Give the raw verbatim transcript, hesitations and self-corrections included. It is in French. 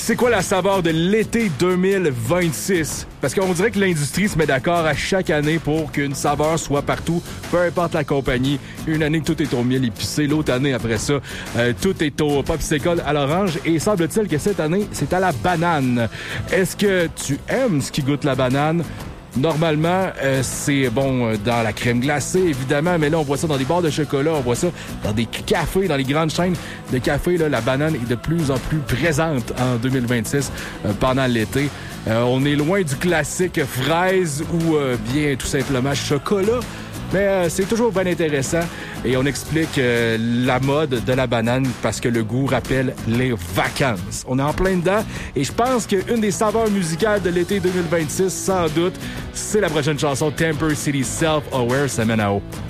C'est quoi la saveur de l'été deux mille vingt-six? Parce qu'on dirait que l'industrie se met d'accord à chaque année pour qu'une saveur soit partout, peu importe la compagnie. Une année, tout est au miel épicé. L'autre année, après ça, euh, tout est au popsicle à l'orange. Et semble-t-il que cette année, c'est à la banane. Est-ce que tu aimes ce qui goûte la banane? Normalement, euh, c'est bon euh, dans la crème glacée, évidemment, mais là, on voit ça dans des barres de chocolat, on voit ça dans des cafés, dans les grandes chaînes de café. Là, la banane est de plus en plus présente en deux mille vingt-six euh, pendant l'été. Euh, on est loin du classique fraise ou euh, bien tout simplement chocolat. Mais euh, c'est toujours bien intéressant et on explique euh, la mode de la banane parce que le goût rappelle les vacances. On est en plein dedans et je pense qu'une des saveurs musicales de l'été deux mille vingt-six, sans doute, c'est la prochaine chanson Temper City Self-Aware, ça mène à haut.